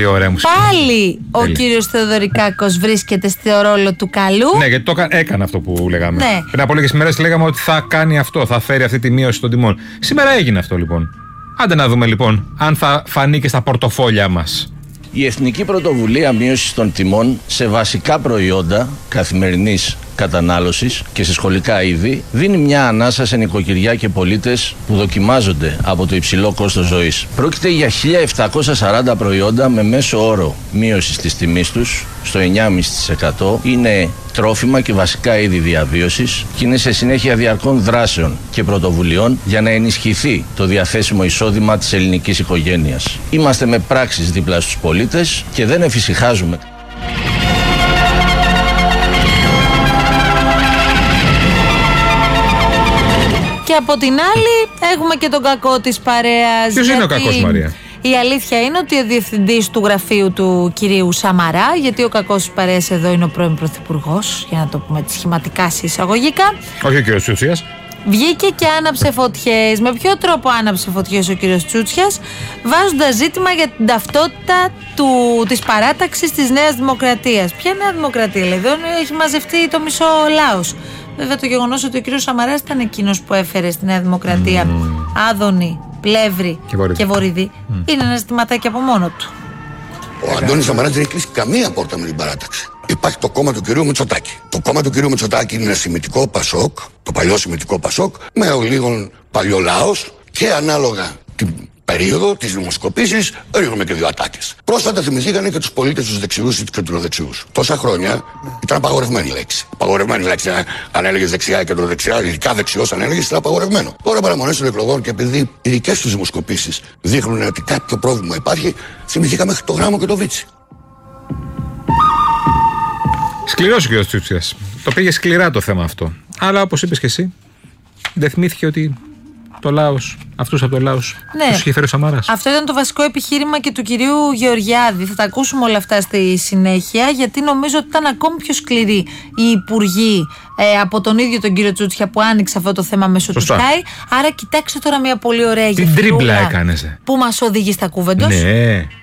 Τι ωραία μου πάλι ο κύριος Θεοδωρικάκος βρίσκεται στο ρόλο του καλού. Ναι, γιατί έκανε αυτό που λέγαμε. Ναι. Πριν από λίγες μέρες λέγαμε ότι θα κάνει αυτό, θα φέρει αυτή τη μείωση των τιμών. Σήμερα έγινε αυτό λοιπόν. Άντε να δούμε λοιπόν αν θα φανεί και στα πορτοφόλια μας. Η Εθνική Πρωτοβουλία Μείωσης των Τιμών σε βασικά προϊόντα καθημερινής κατανάλωσης και σε σχολικά είδη δίνει μια ανάσα σε νοικοκυριά και πολίτες που δοκιμάζονται από το υψηλό κόστος ζωής. Πρόκειται για 1.740 προϊόντα με μέσο όρο μείωσης της τιμής τους στο 9,5%. Είναι τρόφιμα και βασικά είδη διαβίωσης και είναι σε συνέχεια διαρκών δράσεων και πρωτοβουλειών για να ενισχυθεί το διαθέσιμο εισόδημα της ελληνικής οικογένειας. Είμαστε με πράξεις δίπλα στους πολίτες και δεν εφησυχάζουμε. Και από την άλλη έχουμε και τον κακό της παρέας. Ποιος είναι ο κακός, Μαρία? Η αλήθεια είναι ότι ο διευθυντής του γραφείου του κυρίου Σαμαρά, γιατί ο κακός της παρέας εδώ είναι ο πρώην πρωθυπουργός, για να το πούμε σχηματικά εισαγωγικά. Όχι ο κύριος Τσούτσιας. Βγήκε και άναψε φωτιές. Με ποιο τρόπο άναψε φωτιές ο κύριος Τσούτσιας? Βάζοντας ζήτημα για την ταυτότητα της παράταξης της Νέας Δημοκρατίας. Ποια Νέα Δημοκρατία, λέει? Εδώ έχει μαζευτεί το μισό λαός. Βέβαια το γεγονός ότι ο κύριος Σαμαράς ήταν εκείνος που έφερε στη Νέα Δημοκρατία Άδωνη, Πλεύρη και Βορύδη είναι ένα ζητηματάκι από μόνο του. Ο Αντώνης Σαμαράς δεν έχει κλείσει καμία πόρτα με την παράταξη. Υπάρχει το κόμμα του κυρίου Μητσοτάκη. Το κόμμα του κυρίου Μητσοτάκη είναι ένα σημητικό Πασόκ, το παλιό σημητικό Πασόκ, με ο λίγων παλιό λαός και ανάλογα την περίοδο της δημοσκοπήσης ρίχνουμε και δύο ατάκες. Πρόσφατα θυμηθήκανε και τους πολίτες τους δεξιούς ή τους κεντροδεξιούς. Τόσα χρόνια ήταν απαγορευμένη λέξη. Απαγορευμένη λέξη. Αν έλεγες δεξιά ή κεντροδεξιά, ειδικά δεξιός αν έλεγες, ήταν απαγορευμένο. Τώρα παραμονές των εκλογών και επειδή οι δικές τους δημοσκοπήσεις δείχνουν ότι κάποιο πρόβλημα υπάρχει, θυμηθήκαμε το Γράμμο και το Βίτσι. Σκληρός ο κύριος Τσούτσιας. Το πήγε σκληρά το θέμα αυτό. Αλλά όπως είπες και εσύ, δεν θυμήθηκε ότι το λαός, αυτούς από το λαός, τους είχε φέρει ο Σαμαράς. Αυτό ήταν το βασικό επιχείρημα και του κυρίου Γεωργιάδη. Θα τα ακούσουμε όλα αυτά στη συνέχεια, γιατί νομίζω ότι ήταν ακόμη πιο σκληροί οι υπουργοί από τον ίδιο τον κύριο Τσούτσια που άνοιξε αυτό το θέμα μέσω του Sky. Άρα κοιτάξτε τώρα μια πολύ ωραία γεφυρούλα την τρίμπλα έκανες. που μας οδηγεί στα Κούβεντος. Ναι.